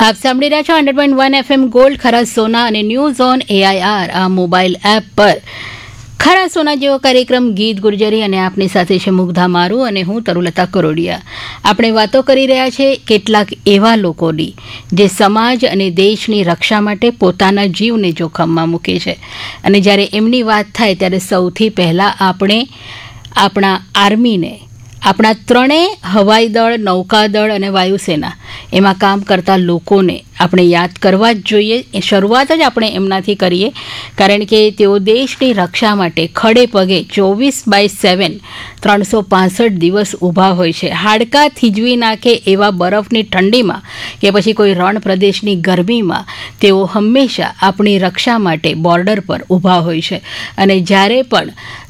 આપ સાંભળી રહ્યા છો 100.1 FM ગોલ્ડ ખરા સોના અને ન્યૂઝ ઓન AIR આ મોબાઈલ એપ પર ખરા સોના જેવો કાર્યક્રમ ગીત ગુર્જરી અને આપની સાથે છે મુગ્ધા મારુ અને હું તરુલતા કરોડિયા. આપણે વાતો કરી રહ્યા છે કેટલાક એવા લોકોની જે સમાજ અને દેશની રક્ષા માટે પોતાના જીવને જોખમમાં મૂકે છે અને જ્યારે એમની વાત થાય ત્યારે સૌથી પહેલાં આપણે આપણા આર્મીને આપણા ત્રણેય હવાઈ દળ, નૌકાદળ અને વાયુસેના એમાં કામ કરતા લોકોને આપણે યાદ કરવા જ જોઈએ. એ શરૂઆત જ આપણે એમનાથી કરીએ કારણ કે તેઓ દેશની રક્ષા માટે ખડે પગે 24/7 365 દિવસ ઊભા હોય છે. હાડકાં થીજવી નાખે એવા બરફની ઠંડીમાં કે પછી કોઈ રણ પ્રદેશની ગરમીમાં તેઓ હંમેશા આપણી રક્ષા માટે બોર્ડર પર ઊભા હોય છે અને જ્યારે પણ